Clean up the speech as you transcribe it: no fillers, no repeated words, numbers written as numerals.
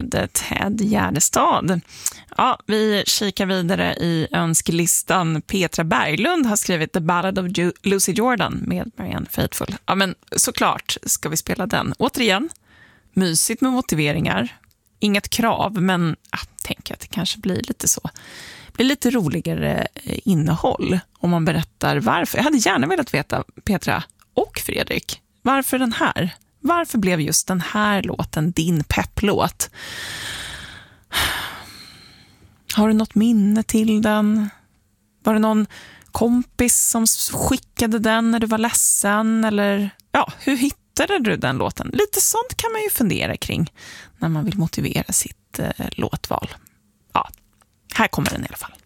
med Ted Gärdestad. Ja, vi kikar vidare i önskelistan. Petra Berglund har skrivit The Ballad of Lucy Jordan med Marianne Faithfull. Ja, men såklart ska vi spela den. Återigen, mysigt med motiveringar. Inget krav, men jag tänker att det kanske blir lite så. Det blir lite roligare innehåll om man berättar varför. Jag hade gärna velat veta, Petra och Fredrik, varför den här? Varför blev just den här låten din pepplåt? Har du något minne till den? Var det någon kompis som skickade den när du var ledsen? Eller ja, hur hittade du den låten? Lite sånt kan man ju fundera kring när man vill motivera sitt låtval. Ja, här kommer den i alla fall.